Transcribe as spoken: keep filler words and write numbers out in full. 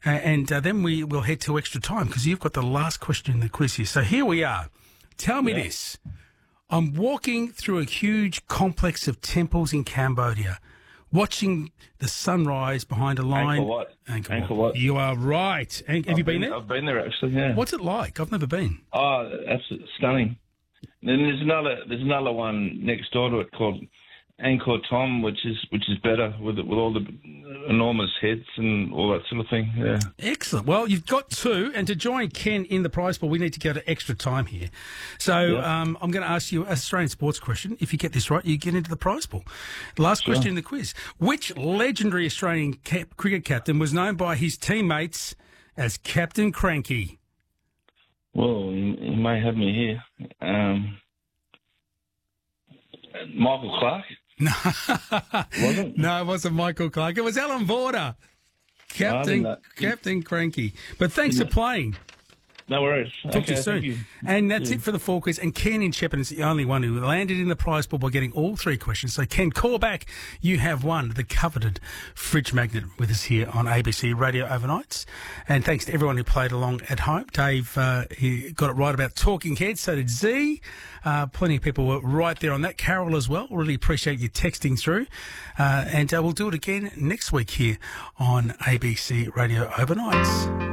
Uh, and uh, then we will head to extra time because you've got the last question in the quiz here. So here we are. Tell me Yeah. this. I'm walking through a huge complex of temples in Cambodia, watching the sunrise behind a line. Angkor Wat. Angkor, Angkor Wat. You are right. Ang- have I've you been, there? I've been there actually. Yeah. What's it like? I've never been. Oh, absolutely stunning. Then there's another there's another one next door to it called Angkor Thom, which is which is better with with all the enormous heads and all that sort of thing. Yeah. Excellent. Well, you've got two, and to join Ken in the prize pool, we need to go to extra time here. So Yeah. um, I'm going to ask you an Australian sports question. If you get this right, you get into the prize pool. Last Sure. question in the quiz. Which legendary Australian cap- cricket captain was known by his teammates as Captain Cranky? Well, you, you may have me here. Um, Michael Clark. No, Was it? no, it wasn't Michael Clark. It was Alan Border. Captain, know. Captain Cranky. But thanks for playing. No worries. Talk okay, to you soon. thank you. And that's Yeah. it for the four quiz. And Ken in Shepparton is the only one who landed in the prize pool by getting all three questions. So Ken, call back. You have won the coveted fridge magnet with us here on A B C Radio Overnights. And thanks to everyone who played along at home. Dave, uh, he got it right about Talking Heads. So did Z. Uh, plenty of people were right there on that. Carol as well. Really appreciate you texting through. Uh, and uh, we'll do it again next week here on A B C Radio Overnights.